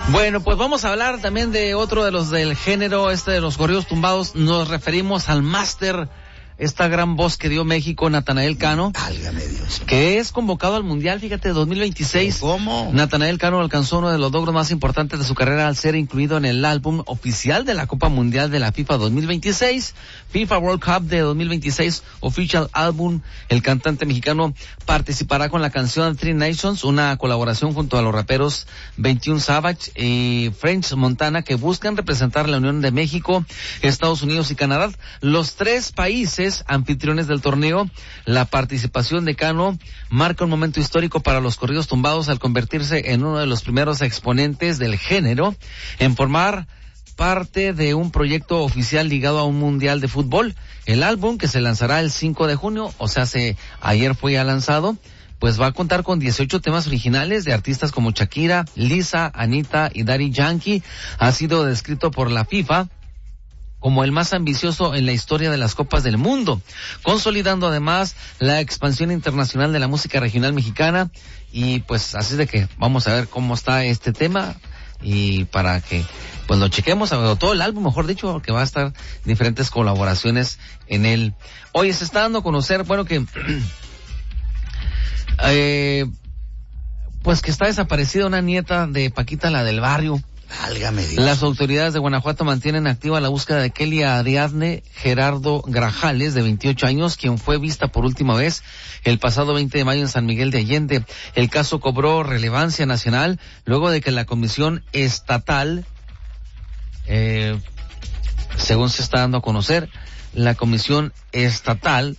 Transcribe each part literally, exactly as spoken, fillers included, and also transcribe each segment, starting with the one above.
Bueno, pues vamos a hablar también de otro de los del género, este de los corridos tumbados. Nos referimos al máster, esta gran voz que dio México, Natanael Cano. Válgame Dios. Que es convocado al Mundial, fíjate, dos mil veintiséis. ¿Cómo? Natanael Cano alcanzó uno de los logros más importantes de su carrera al ser incluido en el álbum oficial de la Copa Mundial de la FIFA dos mil veintiséis. FIFA World Cup de dos mil veintiséis, Official Album. El cantante mexicano participará con la canción Three Nations, una colaboración junto a los raperos veintiuno Savage y French Montana, que buscan representar la Unión de México, Estados Unidos y Canadá, los tres países anfitriones del torneo. La participación de Cano marca un momento histórico para los corridos tumbados al convertirse en uno de los primeros exponentes del género en formar parte de un proyecto oficial ligado a un mundial de fútbol. El álbum, que se lanzará el cinco de junio, o sea, se, ayer fue ya lanzado, pues va a contar con dieciocho temas originales de artistas como Shakira, Lisa, Anita y Daddy Yankee. Ha sido descrito por la FIFA como el más ambicioso en la historia de las Copas del Mundo, consolidando además la expansión internacional de la música regional mexicana. Y pues así es de que vamos a ver cómo está este tema y para que pues lo chequemos, o todo el álbum, mejor dicho, que va a estar diferentes colaboraciones en él. Hoy se está dando a conocer, bueno, que eh, pues que está desaparecida una nieta de Paquita, la del barrio. Válgame Dios. Las autoridades de Guanajuato mantienen activa la búsqueda de Kelly Ariadne Gerardo Grajales, de veintiocho años, quien fue vista por última vez el pasado veinte de mayo en San Miguel de Allende. El caso cobró relevancia nacional luego de que la Comisión Estatal, eh, según se está dando a conocer, la Comisión Estatal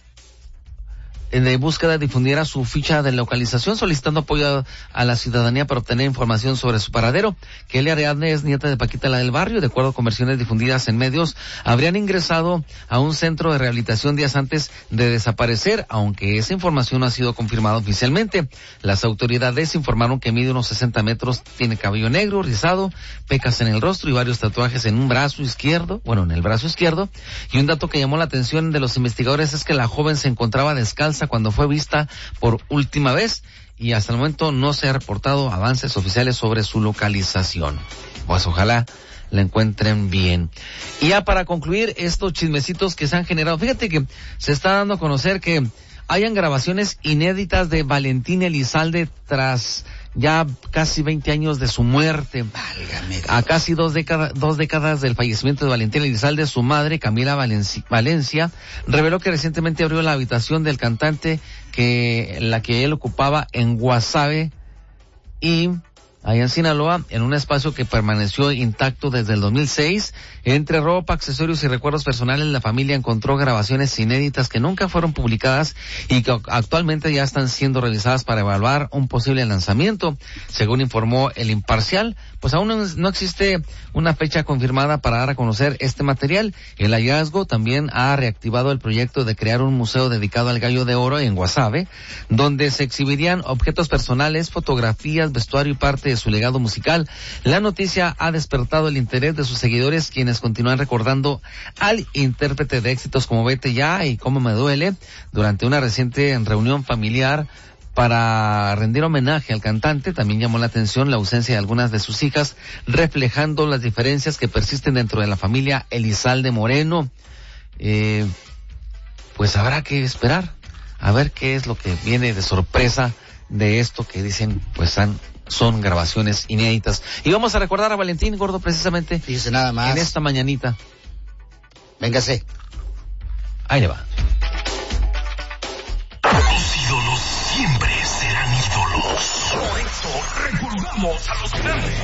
de búsqueda difundiera su ficha de localización, solicitando apoyo a la ciudadanía para obtener información sobre su paradero. Kelly Ariadne es nieta de Paquita, la del barrio. De acuerdo con versiones difundidas en medios, habrían ingresado a un centro de rehabilitación días antes de desaparecer, aunque esa información no ha sido confirmada oficialmente. Las autoridades informaron que mide unos sesenta metros, tiene cabello negro, rizado, pecas en el rostro y varios tatuajes en un brazo izquierdo, bueno, en el brazo izquierdo. Y un dato que llamó la atención de los investigadores es que la joven se encontraba descalza cuando fue vista por última vez, y hasta el momento no se ha reportado avances oficiales sobre su localización. Pues ojalá la encuentren bien. Y ya para concluir estos chismecitos que se han generado, fíjate que se está dando a conocer que hayan grabaciones inéditas de Valentín Elizalde tras ya casi veinte años de su muerte. Válgame. A casi dos décadas, dos décadas del fallecimiento de Valentín Elizalde, su madre, Camila Valencia, Valencia, reveló que recientemente abrió la habitación del cantante que la que él ocupaba en Guasave y allá en Sinaloa, en un espacio que permaneció intacto desde el dos mil seis. Entre ropa, accesorios y recuerdos personales, la familia encontró grabaciones inéditas que nunca fueron publicadas y que actualmente ya están siendo revisadas para evaluar un posible lanzamiento. Según informó El Imparcial, pues aún no existe una fecha confirmada para dar a conocer este material. El hallazgo también ha reactivado el proyecto de crear un museo dedicado al Gallo de Oro en Guasave, donde se exhibirían objetos personales, fotografías, vestuario y parte de su legado musical. La noticia ha despertado el interés de sus seguidores, quienes continúan recordando al intérprete de éxitos como Vete Ya y Cómo Me Duele. Durante una reciente reunión familiar para rendir homenaje al cantante, también llamó la atención la ausencia de algunas de sus hijas, reflejando las diferencias que persisten dentro de la familia Elizalde Moreno. Eh, pues habrá que esperar a ver qué es lo que viene de sorpresa de esto que dicen, pues han son grabaciones inéditas. Y vamos a recordar a Valentín, gordo, precisamente. Fíjese nada más. En esta mañanita. Véngase. Ahí le va. Los ídolos siempre serán ídolos. Por eso recordamos a los grandes.